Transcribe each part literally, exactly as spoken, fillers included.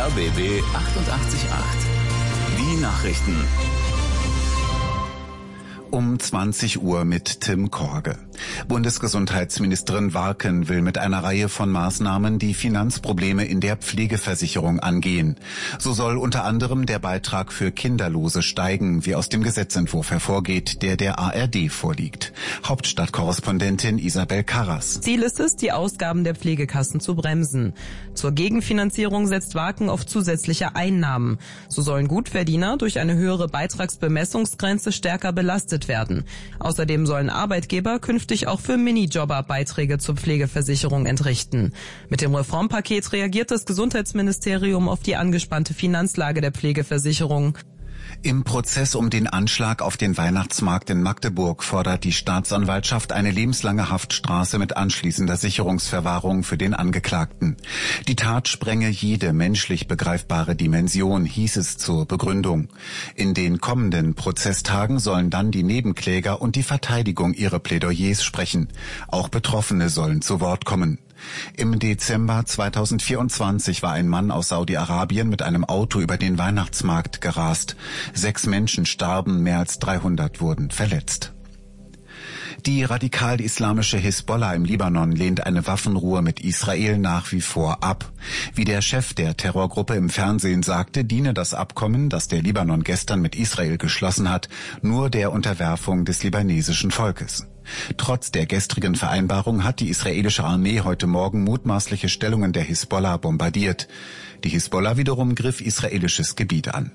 R B B achtundachtzig Komma acht. Die Nachrichten. Um zwanzig Uhr mit Tim Korge. Bundesgesundheitsministerin Warken will mit einer Reihe von Maßnahmen die Finanzprobleme in der Pflegeversicherung angehen. So soll unter anderem der Beitrag für Kinderlose steigen, wie aus dem Gesetzentwurf hervorgeht, der der A R D vorliegt. Hauptstadtkorrespondentin Isabel Karras. Ziel ist es, die Ausgaben der Pflegekassen zu bremsen. Zur Gegenfinanzierung setzt Warken auf zusätzliche Einnahmen. So sollen Gutverdiener durch eine höhere Beitragsbemessungsgrenze stärker belastet werden. Außerdem sollen Arbeitgeber künftig auch für Minijobber Beiträge zur Pflegeversicherung entrichten. Mit dem Reformpaket reagiert das Gesundheitsministerium auf die angespannte Finanzlage der Pflegeversicherung. Im Prozess um den Anschlag auf den Weihnachtsmarkt in Magdeburg fordert die Staatsanwaltschaft eine lebenslange Haftstrafe mit anschließender Sicherungsverwahrung für den Angeklagten. Die Tat sprenge jede menschlich begreifbare Dimension, hieß es zur Begründung. In den kommenden Prozesstagen sollen dann die Nebenkläger und die Verteidigung ihre Plädoyers sprechen. Auch Betroffene sollen zu Wort kommen. Im Dezember zweitausendvierundzwanzig war ein Mann aus Saudi-Arabien mit einem Auto über den Weihnachtsmarkt gerast. Sechs Menschen starben, mehr als dreihundert wurden verletzt. Die radikal-islamische Hisbollah im Libanon lehnt eine Waffenruhe mit Israel nach wie vor ab. Wie der Chef der Terrorgruppe im Fernsehen sagte, diene das Abkommen, das der Libanon gestern mit Israel geschlossen hat, nur der Unterwerfung des libanesischen Volkes. Trotz der gestrigen Vereinbarung hat die israelische Armee heute Morgen mutmaßliche Stellungen der Hisbollah bombardiert. Die Hisbollah wiederum griff israelisches Gebiet an.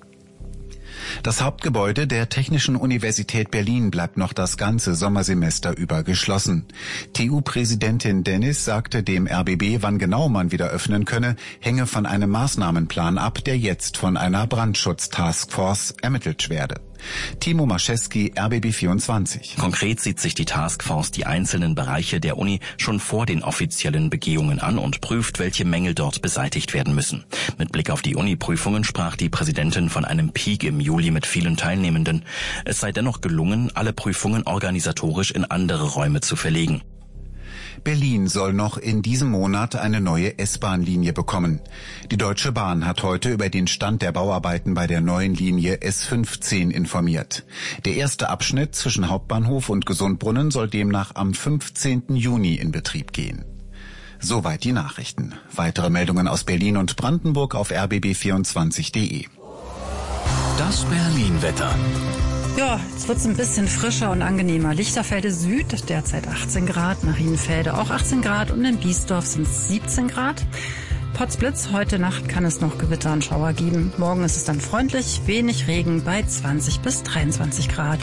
Das Hauptgebäude der Technischen Universität Berlin bleibt noch das ganze Sommersemester über geschlossen. T U-Präsidentin Dennis sagte dem R B B, wann genau man wieder öffnen könne, hänge von einem Maßnahmenplan ab, der jetzt von einer Brandschutz-Taskforce ermittelt werde. Timo Maschewski, R B B vierundzwanzig. Konkret sieht sich die Taskforce die einzelnen Bereiche der Uni schon vor den offiziellen Begehungen an und prüft, welche Mängel dort beseitigt werden müssen. Mit Blick auf die Uni-Prüfungen sprach die Präsidentin von einem Peak im Juli mit vielen Teilnehmenden. Es sei dennoch gelungen, alle Prüfungen organisatorisch in andere Räume zu verlegen. Berlin soll noch in diesem Monat eine neue S-Bahn-Linie bekommen. Die Deutsche Bahn hat heute über den Stand der Bauarbeiten bei der neuen Linie S fünfzehn informiert. Der erste Abschnitt zwischen Hauptbahnhof und Gesundbrunnen soll demnach am fünfzehnten Juni in Betrieb gehen. Soweit die Nachrichten. Weitere Meldungen aus Berlin und Brandenburg auf r b b vierundzwanzig punkt de. Das Berlin-Wetter. Ja, jetzt wird's ein bisschen frischer und angenehmer. Lichterfelde Süd, derzeit achtzehn Grad, Marienfelde auch achtzehn Grad und in Biesdorf sind es siebzehn Grad. Potsblitz, heute Nacht kann es noch Gewitter und Schauer geben. Morgen ist es dann freundlich, wenig Regen bei zwanzig bis dreiundzwanzig Grad.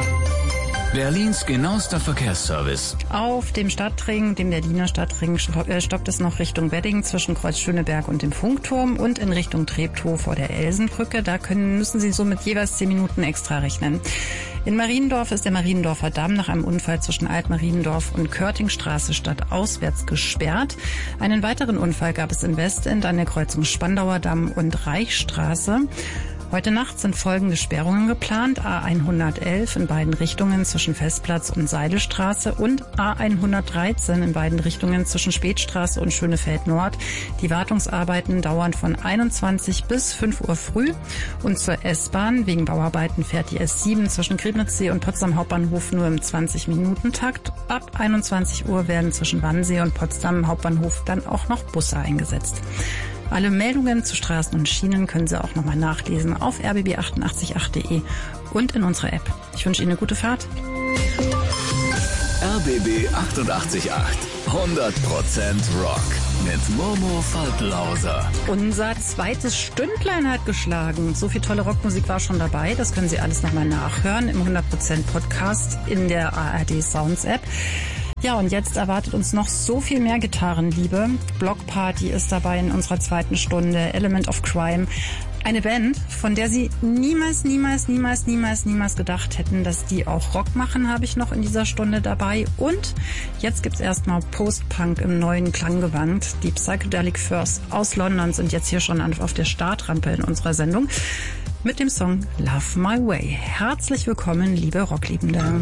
Berlins genauester Verkehrsservice. Auf dem Stadtring, dem Berliner Stadtring, stoppt es noch Richtung Wedding zwischen Kreuz Schöneberg und dem Funkturm und in Richtung Treptow vor der Elsenbrücke. Da können, müssen Sie so mit jeweils zehn Minuten extra rechnen. In Mariendorf ist der Mariendorfer Damm nach einem Unfall zwischen Alt-Mariendorf und Körtingstraße stadtauswärts gesperrt. Einen weiteren Unfall gab es in Westend an der Kreuzung Spandauer Damm und Reichsstraße. Heute Nacht sind folgende Sperrungen geplant. A hundertelf in beiden Richtungen zwischen Festplatz und Seidelstraße und A hundertdreizehn in beiden Richtungen zwischen Spätstraße und Schönefeld Nord. Die Wartungsarbeiten dauern von einundzwanzig bis fünf Uhr früh. Und zur S-Bahn, wegen Bauarbeiten fährt die S sieben zwischen Griebnitzsee und Potsdam Hauptbahnhof nur im zwanzig-Minuten-Takt. Ab einundzwanzig Uhr werden zwischen Wannsee und Potsdam Hauptbahnhof dann auch noch Busse eingesetzt. Alle Meldungen zu Straßen und Schienen können Sie auch nochmal nachlesen auf r b b achtundachtzig Punkt acht punkt de und in unserer App. Ich wünsche Ihnen eine gute Fahrt. R B B achtundachtzig Komma acht. hundert Prozent Rock. Mit Momo Faltlauser. Unser zweites Stündlein hat geschlagen. So viel tolle Rockmusik war schon dabei. Das können Sie alles nochmal nachhören im hundert Prozent Podcast in der A R D Sounds App. Ja, und jetzt erwartet uns noch so viel mehr Gitarrenliebe. Blockparty ist dabei in unserer zweiten Stunde. Element of Crime. Eine Band, von der Sie niemals, niemals, niemals, niemals, niemals gedacht hätten, dass die auch Rock machen, habe ich noch in dieser Stunde dabei. Und jetzt gibt's erstmal Post-Punk im neuen Klanggewand. Die Psychedelic Furs aus London sind jetzt hier schon auf der Startrampe in unserer Sendung mit dem Song Love My Way. Herzlich willkommen, liebe Rockliebende.